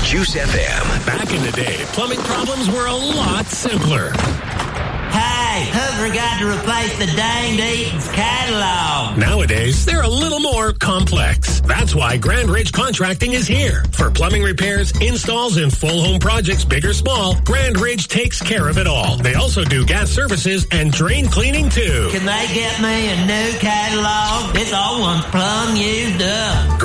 Juice FM. Back in the day, plumbing problems were a lot simpler. Hey, who forgot to replace the danged Eaton's catalog? Nowadays, they're a little more complex. That's why Grand Ridge Contracting is here. For plumbing repairs, installs, and full home projects, big or small, Grand Ridge takes care of it all. They also do gas services and drain cleaning, too. Can they get me a new catalog? This old one's plumb used up.